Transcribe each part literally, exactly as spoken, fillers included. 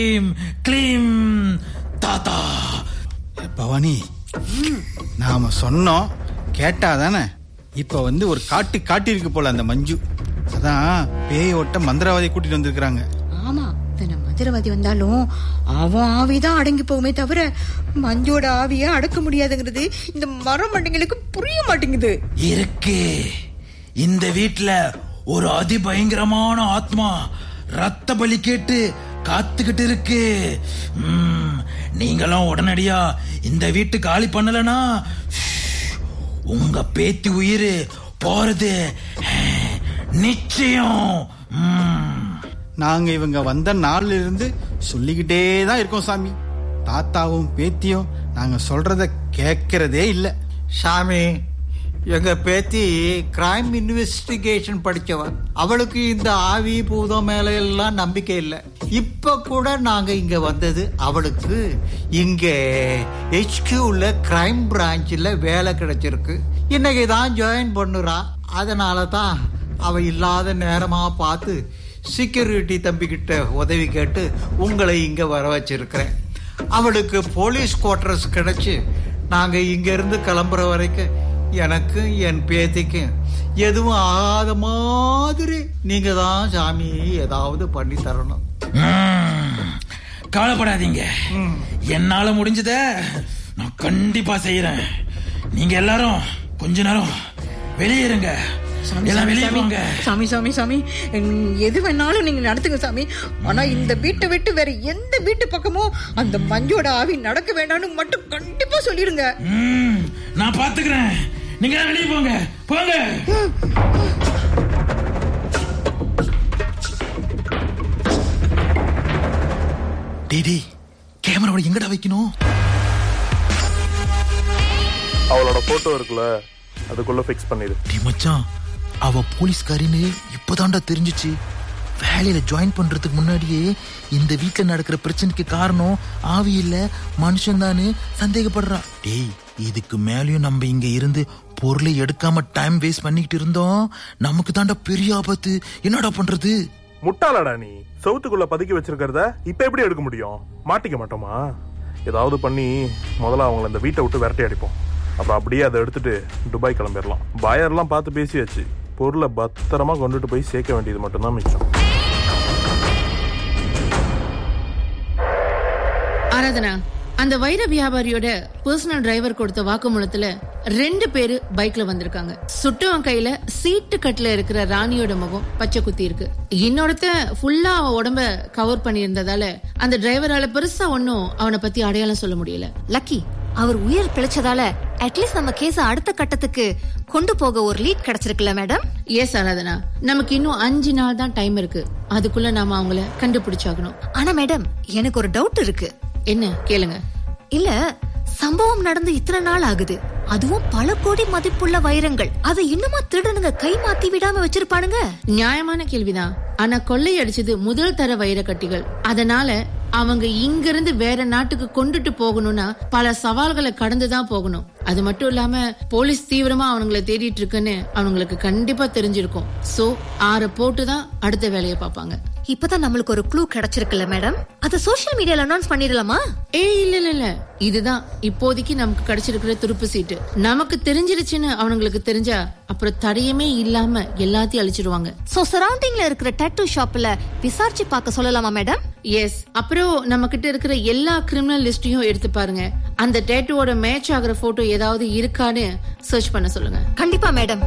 கிளீம் தாத்தா. பவானி, நாம சொன்னோம் கேட்டாதானே? இப்ப வந்து ஒரு காட்டு காட்டிருக்கு போல அந்த மஞ்சு. அதான் பேயோட்ட மந்திரவாதி கூட்டிட்டு வந்திருக்காங்க. ஆமா, மந்திரவாதி வந்தாலும் அவன் ஆவிதான் அடங்கி போகுமே தவிர மஞ்சோட ஆவிய அடக்க முடியாதுங்கிறது இந்த மரம் மண்டைங்களுக்கு புரிய மாட்டேங்குது. இருக்கு, இந்த வீட்டுல ஒரு அதிபயங்கரமான ஆத்மா ரத்த பலி கேட்டு காத்துக்கிட்டு இருக்கு. நீங்களும் உடனடியா இந்த வீட்டு காலி பண்ணலனா உங்க பேத்தி உயிர் போறது நிச்சயம். நாங்க இவங்க வந்த நாள்ல இருந்து சொல்லிக்கிட்டே தான் இருக்கோம் சாமி. தாத்தாவும் பேத்தியும் நாங்க சொல்றத கேட்கறதே இல்ல. சாமி, எங்க பேத்தி கிரைம் இன்வெஸ்டிகேஷன் படிச்சவன். அவளுக்கு இந்த ஆவி பூதம் மேல எல்லாம் நம்பிக்கை இல்லை. இப்ப கூட நாங்க இங்க வந்தது அவளுக்கு இங்க ஹெச்கியூல கிரைம் பிரான்ச்ல வேலை கிடைச்சிருக்கு. இன்னைக்கு தான் ஜாயின் பண்ணுறா. அதனால தான் அவ இல்லாத நேரமா பார்த்து செக்யூரிட்டி தம்பிக்கிட்ட உதவி கேட்டு உங்களை இங்க வர வச்சிருக்கிறேன். அவளுக்கு போலீஸ் குவார்டர்ஸ் கிடைச்சு நாங்க இங்க இருந்து கிளம்புற வரைக்கும் எனக்கு என் பேத்திக்கு எதுவும் ஆகாத மாதிரி நீங்க தான் சாமி ஏதாவது பண்ணி தரணும். கவலைப்படாதீங்க, என்னால முடிஞ்சத நான் கண்டிப்பா செய்யறேன். நீங்க எல்லாரும் கொஞ்ச நேரம் வெளியேறுங்க. சாமி சாமி சாமி, எது வேணாலும் நீங்க நடத்துங்க சாமி. ஆனா இந்த வீட்டை விட்டு வேற எந்த வீட்டு பக்கமும் அந்த மஞ்சோட ஆவி நடக்க வேண்டாம்னு மட்டும் கண்டிப்பா சொல்லிடுங்க. நான் பாத்துக்கிறேன், நீங்க வெளியே போங்க போங்க. டேடி, கேமராவோட எங்கடா வைக்கணும்? அவளோட போட்டோ இருக்குல்ல, அதுக்குள்ள ஃபிக்ஸ் பண்ணிடு. டி மச்சான், அவ போலீஸ்காரின்னு இப்பதான்டா தெரிஞ்சிச்சு. வேலையில ஜாயின் பண்றதுக்கு முன்னாடியே இந்த வீட்டுல நடக்கிற பிரச்சனைக்கு காரணம் ஆவி இல்ல மனுஷன் தானு சந்தேகப்படுறா. டேய், இதுக்கு மேலயும் நம்ம இங்க இருந்து பொருளை எடுக்காம டைம் வேஸ்ட் பண்ணிக்கிட்டு இருந்தோம், நமக்கு தாண்டா பெரிய ஆபத்து. என்னடா பண்றது? முட்டாளடா நீ. சவுத்துக்குள்ள பதுக்கி வச்சிருக்கிறத இப்ப எப்படி எடுக்க முடியும்? மாட்டிக்க மாட்டோமா? ஏதாவது பண்ணி முதல்ல அவங்கள இந்த வீட்டை விட்டு விரட்டி அடிப்போம். அப்புறம் அப்படியே அதை எடுத்துட்டு துபாய் கிளம்பிடலாம். பாயர்லாம் பார்த்து பேசியாச்சு. பொருளை பத்திரமா கொண்டுட்டு போய் சேர்க்க வேண்டியது மட்டும்தான் மிச்சம். ஆராதனா, அந்த வைர வியாபாரியோட பர்சனல் டிரைவர் கொடுத்த வாக்குமூலத்துல ரெண்டு பேரு பைக்ல வந்திருக்காங்க. சுட்டவன் கையில சீட்டு கட்டுல இருக்கிற ராணியோட முகம் பச்சை குத்தி இருக்கு. இன்னொருத்த ஃபுல்லா அவன் உடம்ப கவர் பண்ணி இருந்ததால அந்த டிரைவரால பெருசா ஒன்னும் அவனை பத்தி அடையாளம் சொல்ல முடியல. லக்கி, அவர் உயிர் பிழைச்சதால அட்லீஸ்ட் நம்ம கேஸ அடுத்த கட்டத்துக்கு கொண்டு போக ஒரு லீட் கிடைச்சிருக்குல்ல மேடம்? எஸ் ஆராதனா, நமக்கு இன்னும் அஞ்சு நாள் தான் டைம் இருக்கு. அதுக்குள்ள நாம அவங்கள கண்டுபிடிச்சாகணும். ஆனா மேடம், எனக்கு ஒரு டவுட் இருக்கு. என்ன கேளுங்க. இல்ல, சம்பவம் நடந்து இத்தனை நாள் ஆகுது, அதுவும் பல கோடி மதிப்புள்ள வைரங்கள், அதை இன்னுமா திருடனுங்க கை மாத்தி விடாம வச்சிருப்பானுங்க? நியாயமான கேள்விதான். ஆனா கொள்ளை அடிச்சது முதல் தர வைர கட்டிகள். அதனால அவங்க இங்க இருந்து வேற நாட்டுக்கு கொண்டுட்டு போகணும்னா பல சவால்களை கடந்துதான் போகணும். அது மட்டும் இல்லாம போலீஸ் தீவிரமா அவங்களை தேடிட்டு இருக்குன்னு அவங்களுக்கு கண்டிப்பா தெரிஞ்சிருக்கும். சோ ஆற போட்டுதான் அடுத்த வேலையை பாப்பாங்க. இப்பதான் நம்மளுக்கு ஒரு க்ளூ கிடைச்சிருக்குல்ல மேடம், அத சோஷியல் மீடியால அனௌன்ஸ் பண்ணிடலாமா? ஏ இல்ல இல்ல இல்ல, இதுதான் இப்போதைக்கு நமக்கு கிடைச்சிருக்கிற துருப்பு சீட்டு. நமக்கு தெரிஞ்சிருச்சுன்னு அவங்களுக்கு தெரிஞ்சா அப்புறம் தடையுமே இல்லாம எல்லாத்தையும் அழிச்சிடுவாங்க. சோ சரௌண்டிங்ல இருக்கிற டாட்டூ ஷாப்ல விசாரிச்சு பார்க்க சொல்லலாமா மேடம்? எஸ். அப்புறம் நம்ம கிட்ட இருக்கிற எல்லா கிரிமினல் லிஸ்டையும் எடுத்து பாருங்க. அந்த டேட்டூவோட மேட்ச் ஆகிற போட்டோ ஏதாவது இருக்கான்னு சர்ச் பண்ண சொல்லுங்க. கண்டிப்பா மேடம்.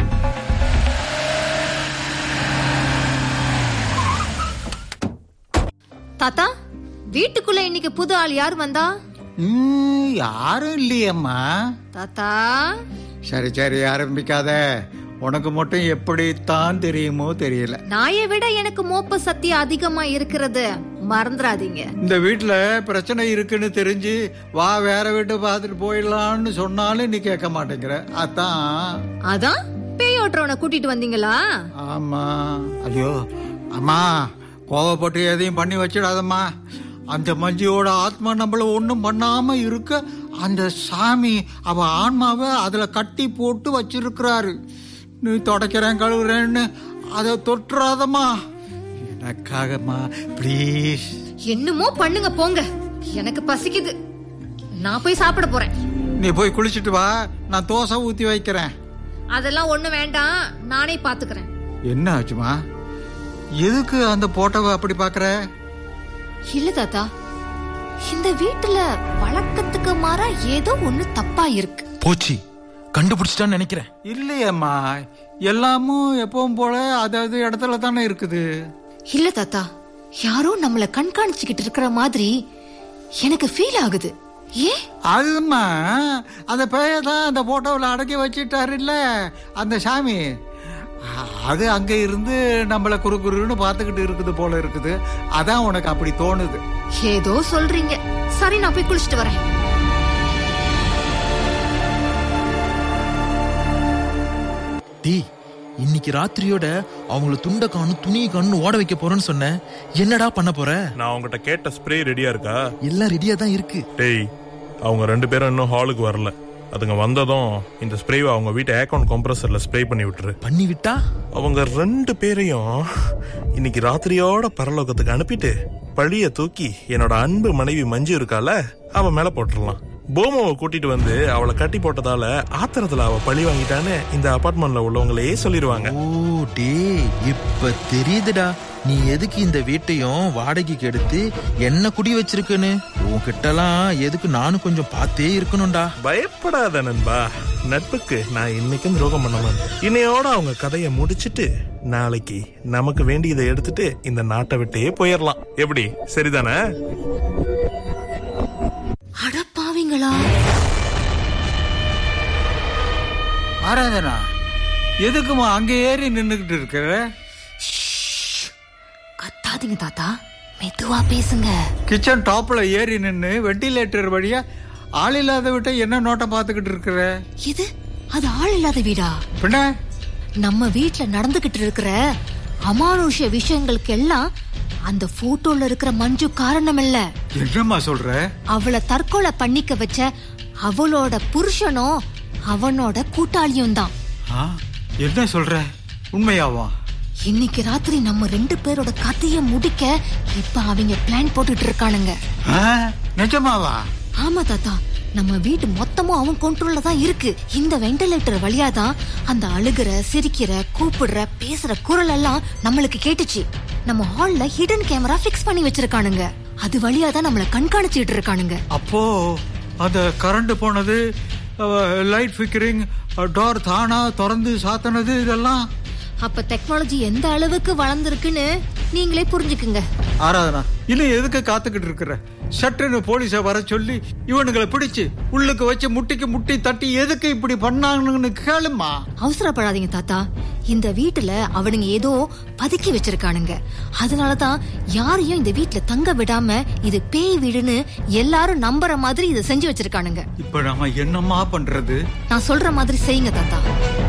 தாத்தா, வீட்டுக்குள்ள இன்னைக்கு புது ஆள் யார் வந்தா? யாரும் இல்லையம்மா. தாத்தா, சரி சரி ஆரம்பிக்காத. உனக்கு மட்டும் எப்படித்தான் தெரியுமோ தெரியல. நாயை விட எனக்கு மோப்ப சக்தி அதிகமா இருக்கிறது மறந்துடாதீங்க. இந்த வீட்டுல பிரச்சனை இருக்குன்னு தெரிஞ்சு வா வேற வீட்டை பார்த்துட்டு போயிடலான்னு சொன்னாலும் நீ கேட்க மாட்டேங்கிற. அதான் அதான் பேயோட்டுறவனை கூட்டிட்டு வந்தீங்களா? ஆமா. ஐயோ அம்மா, கோவப்பட்டு எதையும் பண்ணி வச்சிடாதம்மா. அந்த மஞ்சியோட ஆத்மா நம்மள ஒண்ணும் பண்ணாம இருக்க அந்த சாமி அவ ஆன்மாவை அதுல கட்டி போட்டு வச்சிருக்கிறாரு. நீ தொடக்கிறேன் கழுவுறேன்னு அதை தொட்டுறாதம்மா. எனக்காகம்மா ப்ளீஸ். என்னமோ பண்ணுங்க போங்க, எனக்கு பசிக்குது. நான் போய் சாப்பிட போறேன். நீ போய் குளிச்சுட்டு வா, நான் தோசை ஊத்தி வைக்கிறேன். அதெல்லாம் ஒண்ணு வேண்டாம், நானே பாத்துக்கிறேன். என்ன ஆச்சுமா? எதுக்கு அந்த போட்டோவை அப்படி பாக்குற? இல்ல தாத்தா, இந்த வீட்டுல வழக்கத்துக்கு மாறா ஏதோ ஒண்ணு தப்பா இருக்கு. போச்சு, கண்டுபிடிச்சிட்டான்னு நினைக்கிறேன். இல்லையம்மா, எல்லாமும் எப்பவும் போல அதாவது இடத்துல தானே இருக்குது. இல்ல தாத்தா, யாரோ நம்மள கண்காணிச்சுக்கிட்டு இருக்கிற மாதிரி எனக்கு ஃபீல் ஆகுது. ஏன்? அதுமா அந்த பேயதான் அந்த போட்டோவில் அடக்கி வச்சிட்டாரு இல்ல அந்த சாமி. அது அங்க இருந்து நம்மள குறு குறுன்னு பாத்துக்கிட்டு இருக்குது போல இருக்குது. அதான் உனக்கு அப்படி தோணுது. ஏதோ சொல்றீங்க. சரி, நான் போய் குளிச்சுட்டு வரேன். டி, இன்னைக்கு ராத்திரியோட அவங்கள துண்ட காணும் துணியை காணும் ஓட வைக்க போறேன்னு சொன்னேன். என்னடா பண்ண போற? நான் அவங்ககிட்ட கேட்ட ஸ்ப்ரே ரெடியா இருக்கா? எல்லாம் ரெடியா தான் இருக்கு. டேய், அவங்க ரெண்டு பேரும் இன்னும் ஹாலுக்கு வரல. அதுங்க வந்ததும் இந்த ஸ்ப்ரேவை அவங்க வீட்டு ஏர்கான் கம்ப்ரஸர்ல ஸ்ப்ரே பண்ணி விட்டுரு. பண்ணி விட்டா அவங்க ரெண்டு பேரையும் இன்னைக்கு ராத்திரியோட பரலோகத்துக்கு அனுப்பிட்டு பழிய தூக்கி என்னோட அன்பு மனைவி மஞ்சு இருக்கால, அவ மேல போட்டுடலாம். போமாவை கூட்டிட்டு வந்து அவளை கட்டி போட்டதால ஆத்திரத்துல அவ பழி வாங்கிட்டான்னு இந்த அபார்ட்மெண்ட்ல உள்ளவங்களே சொல்லிடுவாங்க. ஓ டே, இப்ப தெரியுதுடா நீ எதுக்கு இந்த வீட்டையும் வாடகைக்கு எடுத்து என்ன குடி வச்சிருக்குன்னு. உன்கிட்டலாம் எதுக்கு நானும் கொஞ்சம் பார்த்தே இருக்கணும்டா. பயப்படாத நண்பா, நட்புக்கு நான் இன்னைக்கும் துரோகம் பண்ண மாட்டேன். இன்னையோட அவங்க கதையை முடிச்சிட்டு நாளைக்கு நமக்கு வேண்டியதை எடுத்துட்டு இந்த நாட்டை விட்டே போயிடலாம். எப்படி, சரிதானே? அடப்பாவீங்களா? ஆராதனா, எதுக்குமா அங்க ஏறி நின்னுகிட்டு இருக்கிற? கத்தாதீங்க தாத்தா, மெதுவா பேசுங்க. கிச்சன் டாப்ல ஏறி நின்னு வெண்டிலேட்டர் வழியா ஆள் இல்லாத விட்ட என்ன நோட்டம் பாத்துக்கிட்டு இருக்கிற? இது அது ஆள் இல்லாத வீடா? பின்ன நம்ம வீட்டுல நடந்துகிட்டு இருக்கிற அமானுஷ்ய விஷயங்களுக்கு எல்லாம் அந்த போட்டோல இருக்கிற மஞ்சு காரணம் இல்ல. என்னம்மா சொல்ற? அவளை தற்கொலை பண்ணிக்க வச்ச அவளோட புருஷனும் அவனோட கூட்டாளியும் தான். என்ன சொல்ற? உண்மையாவா? இன்னைக்கு ராத்திரி நம்ம ரெண்டு பேரோட கதைய முடிக்க இப்ப அவங்க பிளான் போட்டுட்டு இருக்கானுங்க. நிஜமாவா? ஆமா தாத்தா, நம்ம வீட்டு மொத்தமும் அவன் கண்ட்ரோல்ல தான் இருக்கு. இந்த வெண்டிலேட்டர் வழியா தான் அந்த அழுகிற, சிரிக்கிற, கூப்பிடுற, பேசுற குரல் எல்லாம் நம்மளுக்கு கேட்டுச்சு. நம்ம ஹால்ல ஹிடன் கேமரா பிக்ஸ் பண்ணி வச்சிருக்கானுங்க. அது வழியா தான் நம்மள கண்காணிச்சிட்டு இருக்கானுங்க. அப்போ அந்த கரண்ட் போனது, லைட் ஃபிக்கரிங், டோர் தானா திறந்து சாத்தனது, இதெல்லாம் அப்ப டெக்னாலஜி எந்த அளவுக்கு வளர்ந்துருக்குன்னு நீங்களே புரிஞ்சுக்குங்க. ஆராதனா, இன்னும் எதுக்கு காத்துக்கிட்டு இருக்கிற? சட்டுன்னு போலீஸ வர சொல்லி இவனுங்களை பிடிச்சு உள்ளுக்கு வச்சு முட்டிக்கு முட்டி தட்டி எதுக்கு இப்படி பண்ணாங்கன்னு கேளுமா. அவசரப்படாதீங்க தாத்தா, இந்த வீட்டுல அவனுங்க ஏதோ பதுக்கி வச்சிருக்கானுங்க. அதனாலதான் யாரையும் இந்த வீட்டுல தங்க விடாம இது பேய் வீடுன்னு எல்லாரும் நம்புற மாதிரி இதை செஞ்சு வச்சிருக்கானுங்க. இப்ப நாம என்னமா பண்றது? நான் சொல்ற மாதிரி செய்யுங்க தாத்தா.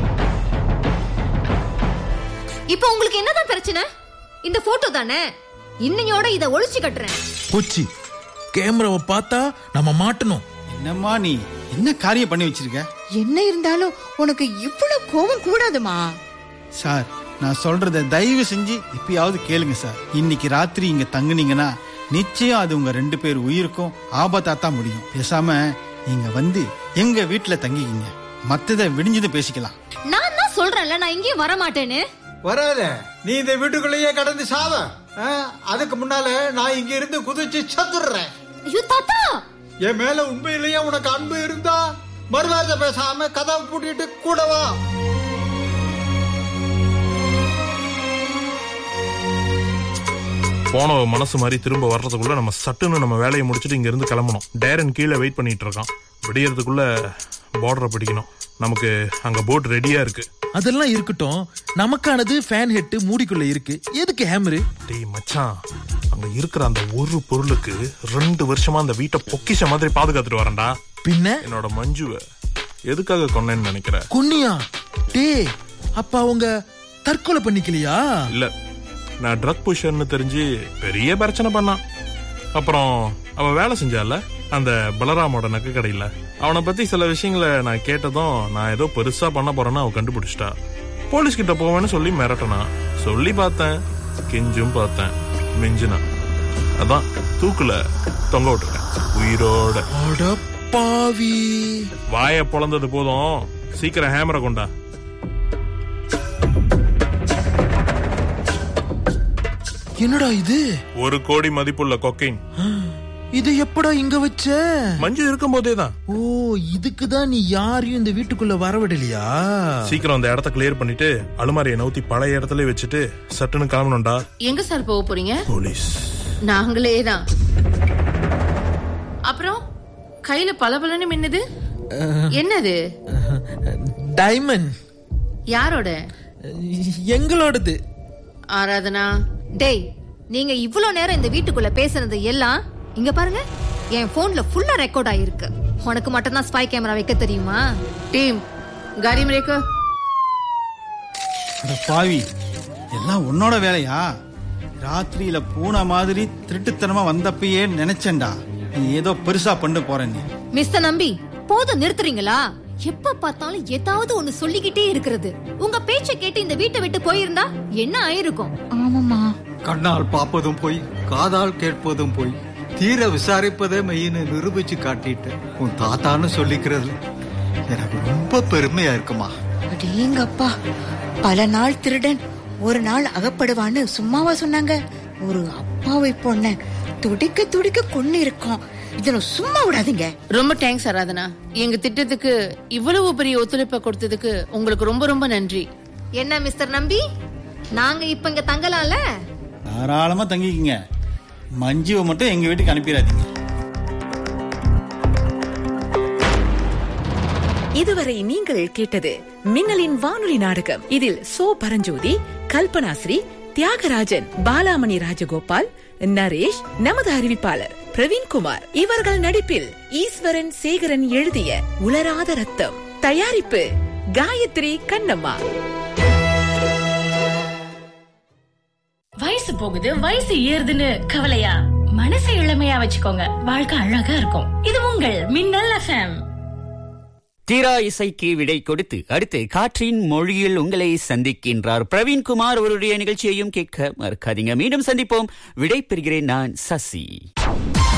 இப்ப உங்களுக்கு என்னதான் பிரச்சனை? இந்த போட்டோ தானே, இன்னையோட இத ஒளிச்சு கட்டுறேன். போச்சு, கேமராவை பார்த்தா நம்ம மாட்டணும். என்னம்மா நீ என்ன காரியம் பண்ணி வச்சிருக்க? என்ன இருந்தாலும் உனக்கு இவ்வளவு கோபம் கூடாதுமா. சார், நான் சொல்றத தயவு செஞ்சு இப்பயாவது கேளுங்க சார். இன்னைக்கு ராத்திரி இங்க தங்குனீங்கன்னா நிச்சயம் அது உங்க ரெண்டு பேர் உயிருக்கும் ஆபத்தா தான் முடியும். பேசாம நீங்க வந்து எங்க வீட்டுல தங்கிக்கிங்க, மத்தத விடிஞ்சது பேசிக்கலாம். நான் தான் சொல்றேன்ல, நான் எங்கேயும் வர மாட்டேன்னு. வராத, நீ இந்த வீட்டுக்குள்ளேயே கடந்து சாவ. அதுக்கு முன்னால நான் இங்க இருந்து குதிச்சு சத்துடுறேன். ஐயோ தாத்தா, என் மேல உண்மையிலேயே உனக்கு அன்பு இருந்தா மறுவாத பேசாம கதவை பூட்டிட்டு கூட வா. போன மனசு மாதிரி திரும்ப வர்றதுக்குள்ள நம்ம சட்டுன்னு நம்ம வேலையை முடிச்சுட்டு இங்க இருந்து கிளம்பணும். டேரன் கீழே வெயிட் பண்ணிட்டு இருக்கான். விடியறதுக்குள்ள பார்டரை பிடிக்கணும். நமக்கு அங்க போட் ரெடியா இருக்கு. அதெல்லாம் இருக்கட்டும், நமக்கானது ஃபேன் ஹெட் மூடிக்குள்ள இருக்கு. எதுக்கு ஹேமரு? டேய் மச்சான், அங்க இருக்கிற அந்த ஒரு பொருளுக்கு ரெண்டு வருஷமா அந்த வீட்டை பொக்கிஷ மாதிரி பாதுகாத்துட்டு வரேன்டா. பின்ன என்னோட மஞ்சுவை எதுக்காக கொன்னேன்னு நினைக்கிற? கொன்னியா? டே, அப்ப அவங்க தற்கொலை பண்ணிக்கலையா? இல்ல, நான் ட்ரக் புஷர்னு தெரிஞ்சு பெரிய பிரச்சனை பண்ணான். அப்புறம் அவ வேலை செஞ்சால அந்த பலராமோட நகை கடையில, அவனை பத்தி சில விஷயங்களை நான் கேட்டதும் நான் ஏதோ பெருசா பண்ண போறேன்னு அவ கண்டுபிடிச்சிட்டா. போலீஸ் கிட்ட போவேன்னு சொல்லி மிரட்டனா. சொல்லி பார்த்தேன், கெஞ்சும் பார்த்தேன், மிஞ்சினா. அதான் தூக்குல தொங்க விட்டுருக்கேன் உயிரோட. பாவி, வாய பொளந்தது போதும், சீக்கிரம் ஹேமரை கொண்டா. என்னடா இது? ஒரு கோடி மதிப்புள்ள கொக்கைன். இது எப்படா இங்க வச்ச? மஞ்சு இருக்கும் போதேதான். ஓ, இதுக்குதான் நீ யாரையும் இந்த வீட்டுக்குள்ள வரவிடலையா? சீக்கிரம் அந்த இடத்த கிளியர் பண்ணிட்டு அலுமாரியை நவுத்தி பழைய இடத்துல வச்சுட்டு சட்டுன்னு கிளம்பணும்டா. எங்க சார் போக போறீங்க? போலீஸ். நாங்களே தான். அப்புறம் கையில பலபலன்னு மின்னுது, என்னது? டைமண்ட். யாரோட? எங்களோடது. ஆராதனா. டேய், நீங்க இவ்வளவு நேரம் இந்த வீட்டுக்குள்ள பேசுனது எல்லாம் இங்க பாருங்க, என் போன்ல ஃபுல்லா ரெக்கார்ட் ஆயிருக்கு. உனக்கு மட்டும் தான் ஸ்பை கேமரா வைக்க தெரியுமா? டீம் காடி பிரேக்க. பாவி, எல்லாம் உன்னோட வேலையா? ராத்திரியில பூனை மாதிரி திருட்டுத்தனமா வந்தப்பயே நினைச்சேன்டா நீ ஏதோ பெருசா பண்ண போற. நீ மிஸ்டர் நம்பி, போதும் நிறுத்துறீங்களா? எப்ப பார்த்தாலும் ஏதாவது ஒண்ணு சொல்லிக்கிட்டே இருக்கிறது. உங்க பேச்ச கேட்டு இந்த வீட்டை விட்டு போயிருந்தா என்ன ஆயிருக்கும்? ஆமாமா, கண்ணால் பார்ப்பதும் போய், காதால் கேட்பதும் போய், தீர விசாரிப்பதே மெய்ன்னு நிரூபிச்சு காட்டிட்டு உன் தாத்தான்னு சொல்லிக்கிறது எனக்கு ரொம்ப பெருமையா இருக்குமா. அடேங்கப்பா, பல நாள் திருடன் ஒரு நாள் அகப்படுவான்னு சும்மாவா சொன்னாங்க? ஒரு அப்பாவை பொண்ண துடிக்க துடிக்க கொண்டு இருக்கோம். இதுல சும்மா விடாதீங்க. ரொம்ப தேங்க்ஸ் ஆராதனா. எங்க திட்டத்துக்கு இவ்வளவு பெரிய ஒத்துழைப்பை கொடுத்ததுக்கு உங்களுக்கு ரொம்ப ரொம்ப நன்றி. என்ன மிஸ்டர் நம்பி, நாங்க இப்ப இங்க தங்கலாம்ல? தாராளமா தங்கிக்கங்க. மஞ்சுவை மட்டும் எங்க வீட்டுக்கு அனுப்பிடாதீங்க. இதுவரை நீங்கள் கேட்டது மின்னலின் வானொலி நாடகம். இதில் சோ பரஞ்சோதி, கல்பனாஸ்ரீ, தியாகராஜன், பாலாமணி ராஜகோபால், நரேஷ், நமது அறிவிப்பாளர் பிரவீன்குமார் இவர்கள் நடிப்பில் ஈஸ்வரன் சேகரன் எழுதிய உலராத ரத்தம். தயாரிப்பு காயத்ரி கண்ணம்மா. வயசு போகுது, வயசு ஏறுதுன்னு கவலையா? மனசை இளமையா வச்சுக்கோங்க, வாழ்க்கை அழகா இருக்கும். இது உங்கள் மின்னல் எஃப்எம். தீரா இசைக்கு விடை கொடுத்து அடுத்து காற்றின் மொழியில் உங்களை சந்திக்கின்றார் பிரவீன்குமார். அவருடைய நிகழ்ச்சியையும் கேட்க மறக்காதீங்க. மீண்டும் சந்திப்போம். விடை பெறுகிறேன் நான், சசி.